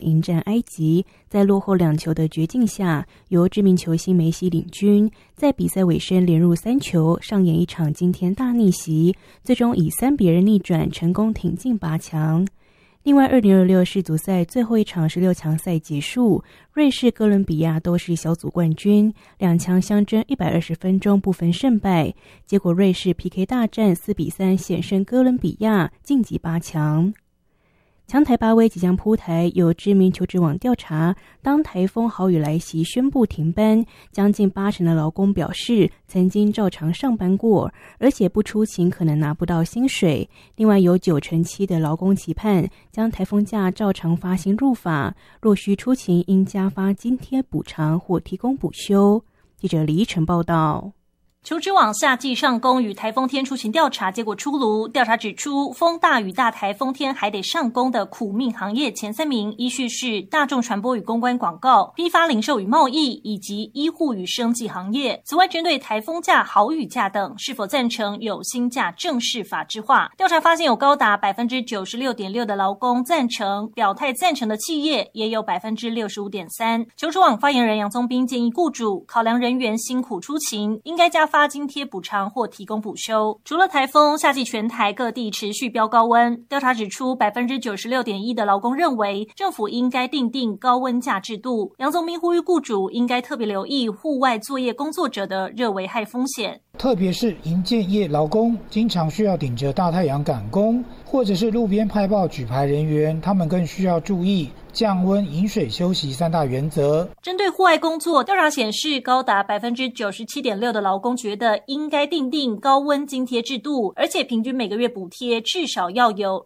迎战埃及，在落后2球的绝境下，由知名球星梅西领军，在比赛尾声连入3球，上演一场惊天大逆袭，最终以3-2逆转，成功挺进8强。另外2026世足赛最后一场16强赛结束，瑞士、哥伦比亚都是小组冠军，2强相争120分钟不分胜败，结果瑞士 PK 大战4-3险胜哥伦比亚，晋级8强。强台巴威即将铺台，有知名求职网调查，当台风豪雨来袭宣布停班，将近80%的劳工表示曾经照常上班过，而且不出勤可能拿不到薪水。另外有97%的劳工期盼将台风假照常发薪入法，若需出勤应加发津贴补偿或提供补休。记者李依晨报道。 求职网夏季上工与台风天出勤调查结果出炉，调查指出，风大雨大台风天还得上工的苦命行业前3名依序是大众传播与公关广告、批发零售与贸易以及医护与生技行业。此外，针对台风假、豪雨假等是否赞成有薪假正式法制化，调查发现有高达 96.6% 的劳工赞成，表态赞成的企业也有 65.3%。求职网发言人杨宗斌建议雇主考量人员辛苦出勤，应该加发津贴补偿或提供补休。除了台风，夏季全台各地持续飙高温。调查指出 96.1% 的劳工认为政府应该订定高温假制度。杨宗斌呼吁雇主应该特别留意户外作业工作者的热危害风险， 特别是营建业劳工经常需要顶着大太阳赶工，或者是路边派报举牌人员，他们更需要注意降温、饮水、休息3大原则。 针对户外工作，调查显示高达 97.6% 的劳工觉得应该订定高温津贴制度，而且平均每个月补贴至少要有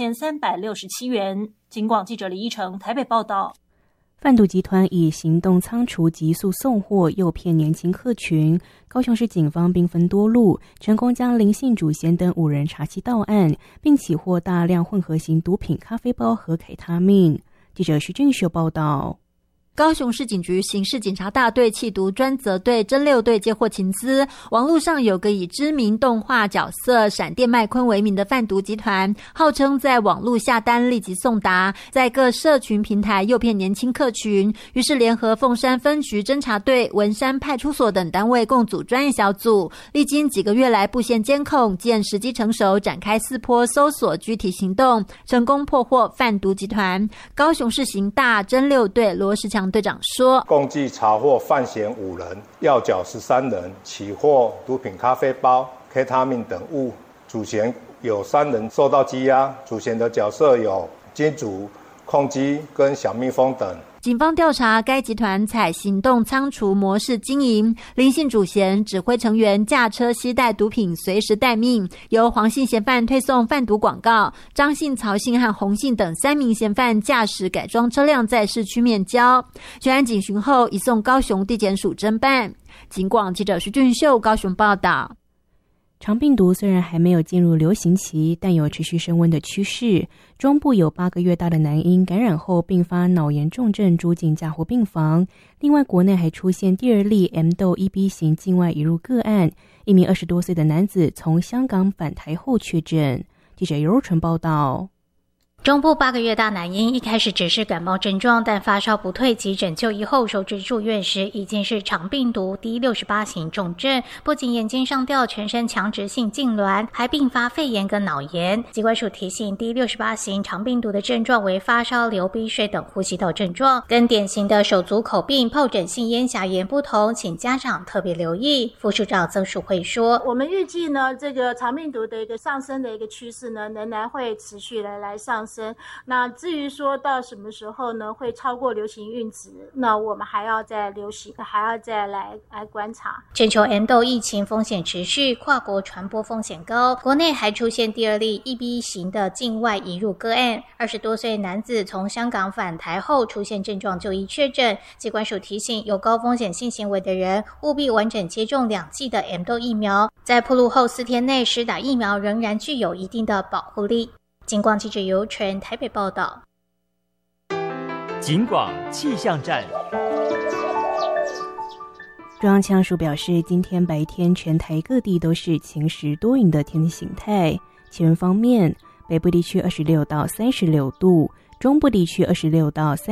2367元。警广记者李依晨台北报道。 贩毒集团以行动仓储急速送货诱骗年轻客群，高雄市警方兵分多路，成功将林姓主嫌等5人查缉到案，并起获大量混合型毒品咖啡包和凯他命。记者徐俊秀报道。 高雄市警局刑事检察大队缉毒专责队侦6队接获情资，网络上有个以知名动画角色闪电麦昆为名的贩毒集团，号称在网络下单立即送达，在各社群平台诱骗年轻客群，于是联合凤山分局侦查队、文山派出所等单位共组专业小组，历经几个月来布线监控，见时机成熟，展开4波搜索具体行动，成功破获贩毒集团。高雄市刑大侦6队罗时强队长说， 共计查获犯嫌5人，要缴13人，起获毒品咖啡包、K 他命等物。主嫌有3人受到羁押，主嫌的角色有金主、控机跟小蜜蜂等。 警方调查该集团采行动仓储模式经营，林姓主嫌指挥成员驾车携带毒品随时待命，由黄姓嫌犯推送贩毒广告，张姓、曹姓和洪姓等3名嫌犯驾驶改装车辆在市区面交。全案警询后移送高雄地检署侦办。警广记者徐俊秀高雄报道。 肠病毒虽然还没有进入流行期，但有持续升温的趋势。中部有8个月大的男婴感染后并发脑炎重症住进加护病房。另外，国内还出现第2例 M 豆 EB 型境外移入个案，一名20多岁的男子从香港返台后确诊。记者尤若纯报道。 中部8个月大男婴一开始只是感冒症状，但发烧不退，急诊就医后收治住院时，已经是肠病毒第68型重症，不仅眼睛上吊、全身强直性痉挛，还并发肺炎跟脑炎。疾管署提醒，第68型肠病毒的症状为发烧、流鼻水等呼吸道症状，跟典型的手足口病、疱疹性咽峡炎不同，请家长特别留意。副署长曾淑慧说， 我们预计呢，这个肠病毒的一个上升的一个趋势呢，仍然会持续的来上升。那至于说到什么时候呢会超过流行阈值，那我们还要再来观察。 全球 M 豆疫情风险持续，跨国传播风险高，国内还出现第2例 EB 型的境外移入个案，20多岁男子从香港返台后出现症状就医确诊。疾管署提醒，有高风险性行为的人务必完整接种2剂的 M 豆疫苗，在暴露后4天内施打疫苗仍然具有一定的保护力。警广记者尤纯台北报道。 警广气象站。 中央气象署表示，今天白天全台各地都是晴时多云的天气形态。气温方面，北部地区26到36度，中部地区26到